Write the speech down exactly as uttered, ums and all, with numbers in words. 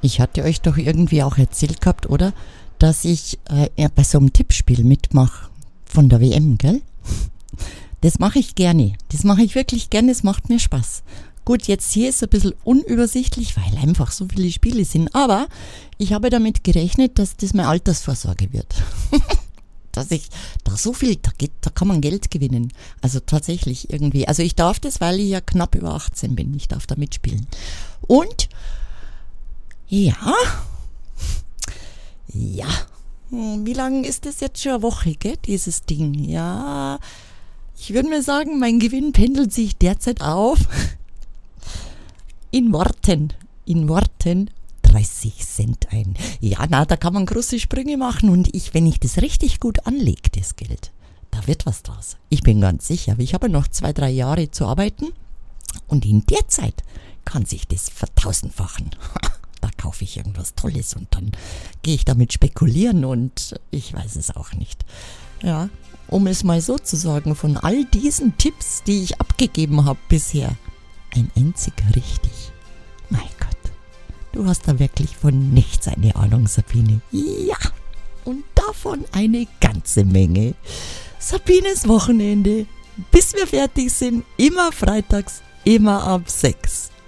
Ich hatte euch doch irgendwie auch erzählt gehabt, oder? Dass ich äh, bei so einem Tippspiel mitmache von der W M, gell? Das mache ich gerne. Das mache ich wirklich gerne, es macht mir Spaß. Gut, jetzt hier ist es ein bisschen unübersichtlich, weil einfach so viele Spiele sind. Aber ich habe damit gerechnet, dass das meine Altersvorsorge wird. Dass ich da so viel, da, geht, da kann man Geld gewinnen. Also tatsächlich irgendwie. Also ich darf das, weil ich ja knapp über achtzehn bin. Ich darf da mitspielen. Und ja, ja, wie lange ist das jetzt schon eine Woche, gell, dieses Ding? Ja, ich würde mir sagen, mein Gewinn pendelt sich derzeit auf in Worten, in Worten dreißig Cent ein. Ja, na, da kann man große Sprünge machen und ich, wenn ich das richtig gut anlege, das Geld, da wird was draus. Ich bin ganz sicher, aber ich habe noch zwei, drei Jahre zu arbeiten und in der Zeit kann sich das vertausendfachen. Da kaufe ich irgendwas Tolles und dann gehe ich damit spekulieren und ich weiß es auch nicht. Ja, um es mal so zu sagen, von all diesen Tipps, die ich abgegeben habe bisher, ein einziger richtig. Mein Gott, du hast da wirklich von nichts eine Ahnung, Sabine. Ja, und davon eine ganze Menge. Sabines Wochenende, bis wir fertig sind, immer freitags, immer ab sechs.